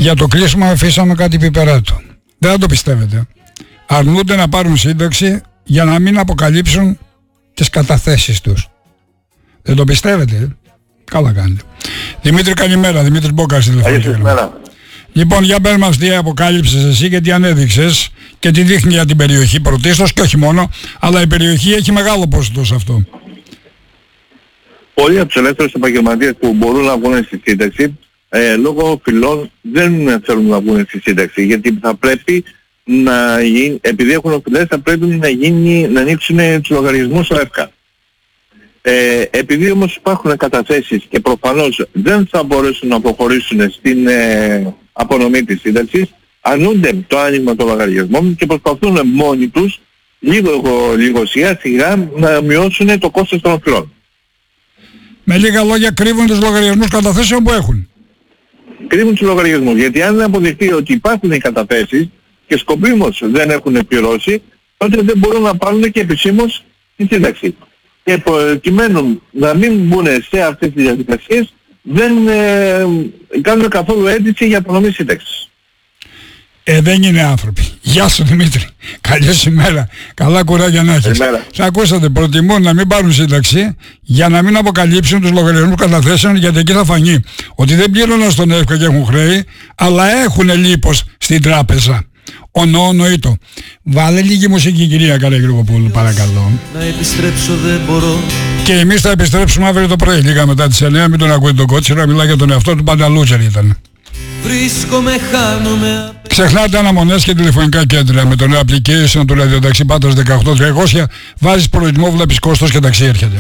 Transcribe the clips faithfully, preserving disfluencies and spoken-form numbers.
Για το κλείσιμο αφήσαμε κάτι πιπεράτο. Δεν θα το πιστεύετε. Αρνούνται να πάρουν σύνταξη για να μην αποκαλύψουν τις καταθέσεις τους. Δεν το πιστεύετε? Ε? Καλά κάνετε. Δημήτρη, καλημέρα. Δημήτρης Μπόκας, τηλεφωνική. Καλημέρα. Λοιπόν, για πες μας τι αποκάλυψες εσύ και τι ανέδειξες και τι δείχνει για την περιοχή πρωτίστως, και όχι μόνο, αλλά η περιοχή έχει μεγάλο ποσοστό σε αυτό. Πολλοί από τους ελεύθερους επαγγελματίες που μπορούν να βγουν στη σύνταξη, ε, λόγω φυλών δεν θέλουν να βγουν στη σύνταξη, γιατί θα πρέπει να γίνει, επειδή έχουν οφειλές, θα πρέπει να, γίνει, να ανοίξουν τους λογαριασμούς στο ΕΦΚΑ. Ε, επειδή όμως υπάρχουν καταθέσεις και προφανώς δεν θα μπορέσουν να προχωρήσουν στην ε, απονομή της σύνταξης, αρνούνται το άνοιγμα των λογαριασμών και προσπαθούν μόνοι τους λίγο, λίγο σιγά σιγά να μειώσουν το κόστος των οφειλών. Με λίγα λόγια, κρύβουν τους λογαριασμούς καταθέσεων που έχουν. Κρύβουν τους λογαριασμούς, γιατί αν αποδειχθεί ότι υπάρχουν οι καταθέσεις και σκοπίμως δεν έχουν πληρώσει, τότε δεν μπορούν να πάρουν και επισήμως τη σύνταξη. Και προκειμένου να μην μπουν σε αυτές τις διαδικασίες, δεν ε, κάνουν καθόλου αίτηση για απονομή σύνταξης. Ε, δεν είναι άνθρωποι. Γεια σου Δημήτρη. Καλή ημέρα. Καλά κουράγια να έχεις. Θα ακούσατε, προτιμούν να μην πάρουν σύνταξη για να μην αποκαλύψουν τους λογαριασμούς καταθέσεων, γιατί εκεί θα φανεί ότι δεν πλήρωναν στον ΕΦΚΑ και έχουν χρέη, αλλά έχουν λίπος στην τράπεζα. Ονονοήτο. Βάλε λίγη μουσική, κυρία Καραγιώργοπούλου, παρακαλώ. Να επιστρέψω δεν μπορώ. Και εμείς θα επιστρέψουμε αύριο το πρωί, λίγα μετά τις εννιά. Μην τον ακούτε τον Κότσιρα, μιλάει για τον εαυτό του, Πανταλούτσερ ήταν. Βρίσκομαι, χάνομαι. Ξεχνάτε αναμονές και τηλεφωνικά κέντρα. Με το νέο application του ραδιοταξί Πάτρας δεκαοκτώ τριακόσια βάζεις προορισμό, βλέπεις κόστος και ταξί έρχεται.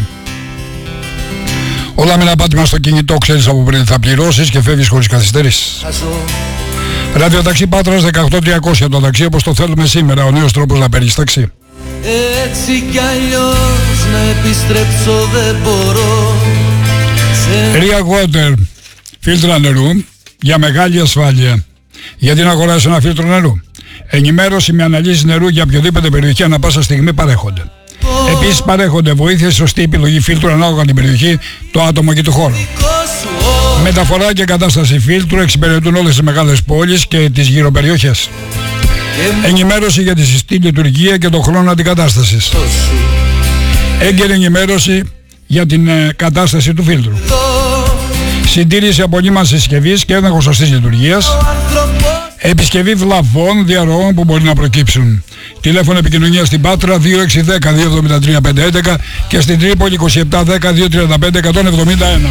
Όλα με ένα πάτημα στο κινητό, ξέρεις από πριν θα πληρώσεις και φεύγεις χωρίς καθυστερήσεις. Ραδιοταξί Πάτρας δεκαοκτώ τριακόσια, το ταξί όπως το θέλουμε σήμερα, ο νέος τρόπος να παίρνεις ταξί. Έτσι κι αλλιώς να επιστρέψω δεν μπορώ. Ria Water, φίλτρα νερού για μεγάλη ασφάλεια. Γιατί να αγοράσεις ένα φίλτρο νερού? Ενημέρωση με αναλύσεις νερού για οποιοδήποτε περιοχή ανά πάσα στιγμή παρέχονται. Επίσης παρέχονται βοήθεια στη σωστή επιλογή φίλτρου ανάλογα την περιοχή, το άτομο και το χώρο. Μεταφορά και κατάσταση φίλτρου εξυπηρετούν όλες τις μεγάλες πόλεις και τις γύρω περιοχές. Ενημέρωση για τη σωστή λειτουργία και τον χρόνο αντικατάστασης. Έγκαιρη ενημέρωση για την ε, κατάσταση του φίλτρου. Συντήρηση απονείμανσης συσκευής και έλεγχος σωστής λειτουργίας. Επισκευή βλαβών, διαρροών που μπορεί να προκύψουν. Τηλέφωνο επικοινωνία στην Πάτρα δύο έξι ένα μηδέν δύο εβδομήντα τρία πεντακόσια έντεκα και στην Τρίπολη είκοσι επτά δέκα δύο τριάντα πέντε εκατόν εβδομήντα ένα.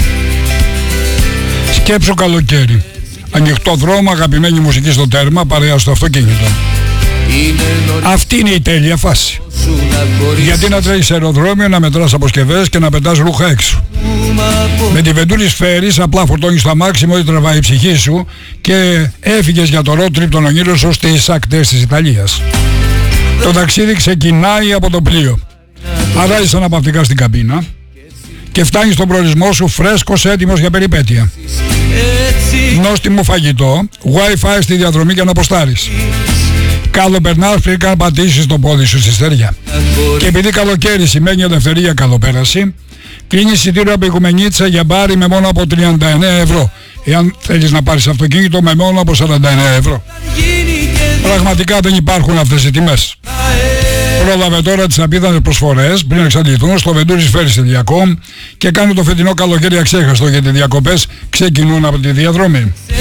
Σκέψου καλοκαίρι. Ανοιχτό δρόμο, αγαπημένη μουσική στο τέρμα, παρέα στο αυτοκίνητο. Αυτή είναι η τέλεια φάση. Γιατί να τρέχεις σε αεροδρόμιο, να μετράς αποσκευές και να πετάς ρούχα έξω. Με τη Venturi Spheris απλά φορτώνεις το αμάξι με ό,τι τραβάει η ψυχή σου και έφυγες για το road trip των ονείρων σου στις ακτές της Ιταλίας. Το ταξίδι ξεκινάει από το πλοίο. Αράζεις αναπαυτικά στην καμπίνα και φτάνεις στον προορισμό σου φρέσκος, έτοιμος για περιπέτεια. Νόστιμο φαγητό, Wi-Fi στη διαδρομή για να αποστάρεις. Καλοπερνάς πριν καν πατήσεις το πόδι σου στη στεριά. Και επειδή καλοκαίρι σημαίνει ελευθερία καλοπέραση, κλείνει εισιτήριο από Οικουμενίτσα για μπάρι με μόνο από τριάντα εννέα ευρώ. Εάν θέλεις να πάρεις αυτοκίνητο, με μόνο από σαράντα εννέα ευρώ. Πραγματικά δεν υπάρχουν αυτές οι τιμές. Πρόλαβε τώρα τις απίθανες προσφορές πριν εξαντληθούν στο venturi spheris τελεία com και κάνει το φετινό καλοκαίρι αξέχαστο, γιατί οι διακοπές ξεκινούν από τη διαδρομή.